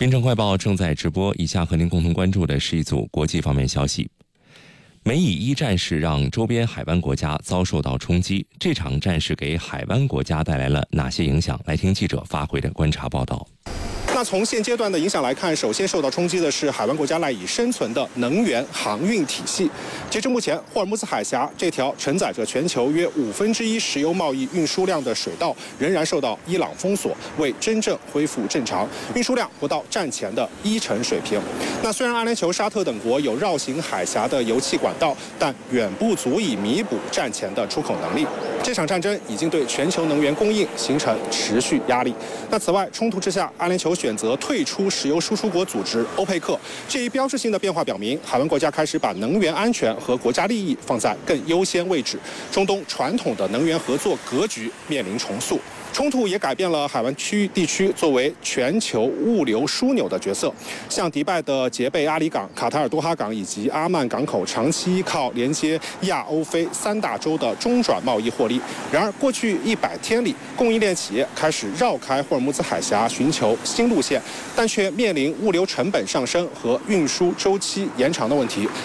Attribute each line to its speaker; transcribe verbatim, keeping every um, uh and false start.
Speaker 1: 边城快报正在直播，以下和您共同关注的是一组国际方面消息。美以一战事让周边海湾国家遭受到冲击，这场战事给海湾国家带来了哪些影响？来听记者发回的观察报道。
Speaker 2: 那从现阶段的影响来看，首先受到冲击的是海湾国家赖以生存的能源航运体系。截至目前，霍尔木兹海峡这条承载着全球约五分之一石油贸易运输量的水道，仍然受到伊朗封锁，未真正恢复正常，运输量不到战前的一成水平。那虽然阿联酋、沙特等国有绕行海峡的油气管道，但远不足以弥补战前的出口能力。这场战争已经对全球能源供应形成持续压力。那此外，冲突之下，阿联酋选择退出石油输出国组织欧佩克，这一标志性的变化表明，海湾国家开始把能源安全和国家利益放在更优先位置。中东传统的能源合作格局面临重塑。冲突也改变了海湾区域地区作为全球物流枢纽的角色。像迪拜的杰贝阿里港、卡塔尔多哈港以及阿曼港口，长期依靠连接亚欧非三大洲的中转贸易获利。然而，过去一百天里，供应链企业开始绕开霍尔木兹海峡，寻求新路线，但却面临物流成本上升和运输周期延长的问题。